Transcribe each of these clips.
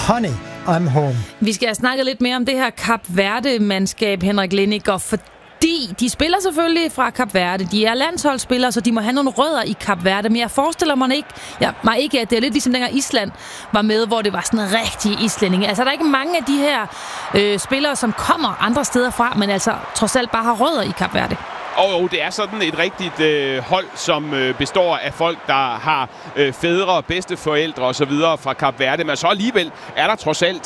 Honey, I'm home. Vi skal have snakket lidt mere om det her Kap Verde-mandskab, Henrik Linnik, og fordi de spiller selvfølgelig fra Kap Verde. De er landsholdsspillere, så de må have nogle rødder i Kap Verde. Men jeg forestiller mig ikke, at det er lidt ligesom dengang Island var med, hvor det var sådan en rigtig islænding. Altså, der er ikke mange af de her spillere, som kommer andre steder fra, men altså trods alt bare har rødder i Kap Verde. Og det er sådan et rigtigt hold, som består af folk, der har fædre, bedsteforældre og så videre fra Kap Verde. Men så alligevel er der trods alt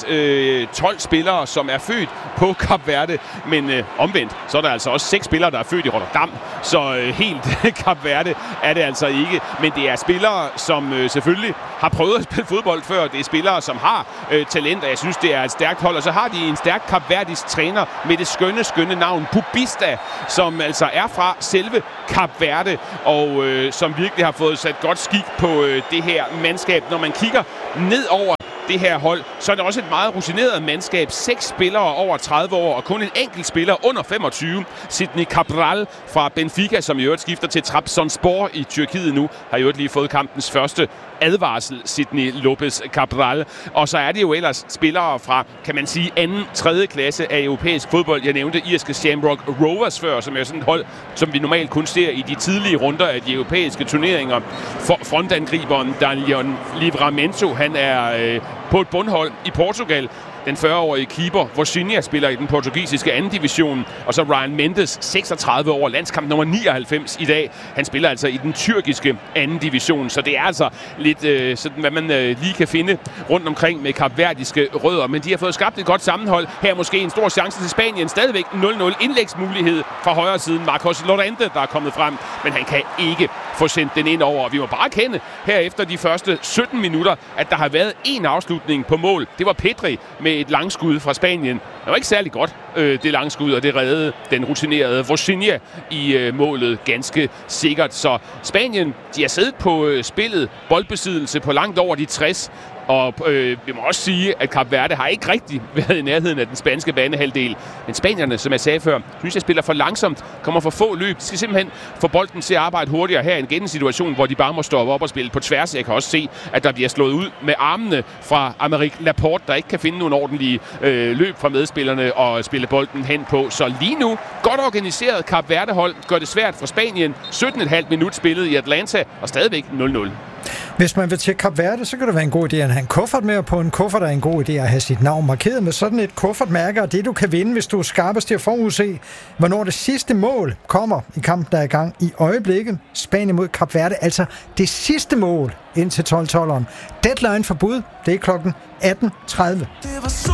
12 spillere, som er født på Kap Verde. Men omvendt, så er der altså også 6 spillere, der er født i Rotterdam. Så helt Kap Verde er det altså ikke. Men det er spillere, som selvfølgelig har prøvet at spille fodbold før. Det er spillere, som har talent, og jeg synes, det er et stærkt hold. Og så har de en stærk Kap Verdisk træner med det skønne navn Bubista, som altså er fra selve Kap Verde, og som virkelig har fået sat godt skik på det her mandskab. Når man kigger ned over det her hold, så er det også et meget rutineret mandskab. 6 spillere over 30 år, og kun en enkelt spiller under 25. Sidney Cabral fra Benfica, som i øvrigt skifter til Trabzonspor i Tyrkiet nu, har i øvrigt lige fået kampens første advarsel, Sidney Lopez Cabral. Og så er det jo ellers spillere fra, kan man sige, 2. 3. klasse af europæisk fodbold. Jeg nævnte irske Shamrock Rovers før, som er sådan et hold, som vi normalt kun ser i de tidlige runder af de europæiske turneringer. Frontangriberen Daniel Livramento, han er på et bundhold i Portugal. Den 40-årige keeper Vozinha spiller i den portugisiske 2. division, og så Ryan Mendes, 36 år, landskamp nummer 99 i dag. Han spiller altså i den tyrkiske 2. division, så det er altså lidt sådan, hvad man lige kan finde rundt omkring med kapverdiske rødder. Men de har fået skabt et godt sammenhold. Her måske en stor chance til Spanien. Stadigvæk 0-0 indlægsmulighed fra højre siden. Marcos Llorente, der er kommet frem, men han kan ikke få sendt den ind over. Og vi må bare kende her efter de første 17 minutter, at der har været en afslutning på mål. Det var Pedri med et langskud fra Spanien. Det var ikke særlig godt, det langskud, og det reddede den rutinerede Vozinha i målet ganske sikkert. Så Spanien, de har siddet på spillet, boldbesiddelse på langt over de 60, og vi må også sige, at Kap Verde har ikke rigtig været i nærheden af den spanske banehalvdel. Men spanierne, som jeg sagde før, synes jeg spiller for langsomt, kommer for få løb. De skal simpelthen få bolden til at arbejde hurtigere. Her igen en situation, hvor de bare må stoppe op og spille på tværs. Jeg kan også se, at der bliver slået ud med armene fra Aymeric Laporte, der ikke kan finde nogle ordentlige løb fra medspillerne og spille bolden hen på. Så lige nu, godt organiseret Kap Verde-hold gør det svært for Spanien. 17,5 minut spillet i Atlanta, og stadigvæk 0-0. Hvis man vil til Kap Verde, så kan det være en god idé at have en kuffert med, og på en kuffert er en god idé at have sit navn markeret med sådan et kuffertmærke, og det du kan vinde, hvis du er skarpest til at forudse, hvornår det sidste mål kommer i kampen, der er i gang i øjeblikket. Spanien mod Kap Verde, altså det sidste mål ind til 12-12'eren. Deadline for bud, det er klokken 18:30.